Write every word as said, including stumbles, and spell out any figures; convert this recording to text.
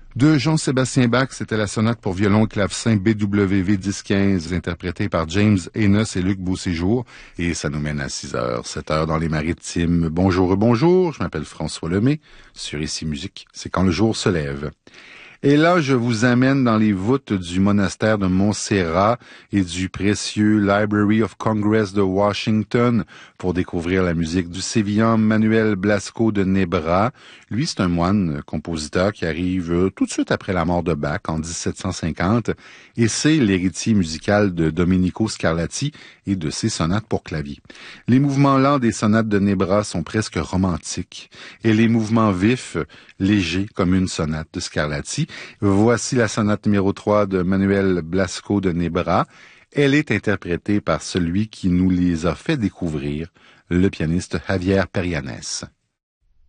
De Jean-Sébastien Bach, c'était la sonate pour violon et clavecin B W V dix quinze, interprétée par James Enos et Luc Beauséjour. Et ça nous mène à six heures, sept heures dans les maritimes. Bonjour et bonjour, je m'appelle François Lemay. Sur Ici Musique, c'est quand le jour se lève. Et là, je vous amène dans les voûtes du monastère de Montserrat et du précieux Library of Congress de Washington pour découvrir la musique du sévillan Manuel Blasco de Nebra. Lui, c'est un moine compositeur qui arrive tout de suite après la mort de Bach en dix-sept cent cinquante et c'est l'héritier musical de Domenico Scarlatti et de ses sonates pour clavier. Les mouvements lents des sonates de Nebra sont presque romantiques et les mouvements vifs, légers comme une sonate de Scarlatti. Voici la sonate numéro trois de Manuel Blasco de Nebra. Elle est interprétée par celui qui nous les a fait découvrir, le pianiste Javier Perianes.